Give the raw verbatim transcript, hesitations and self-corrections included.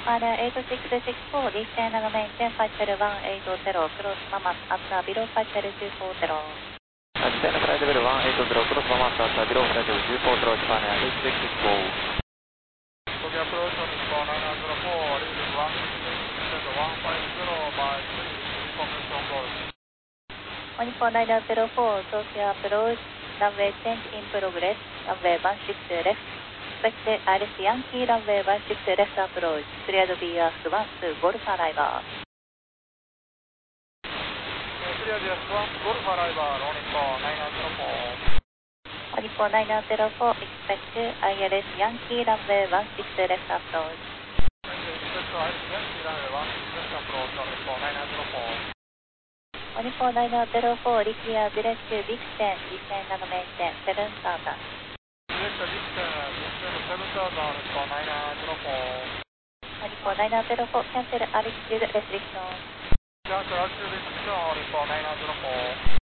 Runway eight six six four, descend and maintain flight level one eight zero, cross Mamas at below flight level two four zero. Descend flight level one eight zero, cross Mamas at below flight level two four zero, Japan Air eight six six four. Tokyo approach on Nippon nine nine zero four, leaving one six six, descend one five zero by three, information on board. On Nippon nine nine zero four, Tokyo approach, runway change in progress, runway one six left. Expect Alice Yankee runway one six left approach, cleared B R one two Golf arrival. Cleared B R one Golf arrival on Nippon nine nine zero four. On Nippon nine nine zero four, expect I L S Yankee runway one six left approach. Expect I L S Yankee runway one six left approach on Nippon nine nine zero four. On Nippon nine nine zero four, require direct to Dixon, descend and maintain seven thousand. Direct to Dixon, descend seven thousand on Nippon nine nine zero four. On Nippon nine nine zero four, cancel altitude restriction. Cancel altitude restriction on Nippon nine nine zero four.